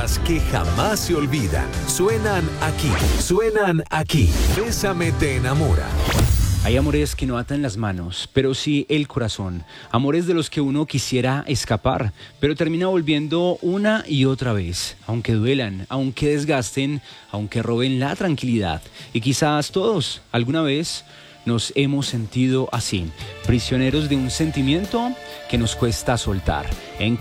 baladas que jamás se olvidan. Suenan aquí. Bésame te enamora. Hay amores que no atan las manos, pero sí el corazón. Amores de los que uno quisiera escapar, pero termina volviendo una y otra vez. Aunque duelan, aunque desgasten, aunque roben la tranquilidad. Y quizás todos, alguna vez, nos hemos sentido así. Prisioneros de un sentimiento que nos cuesta soltar.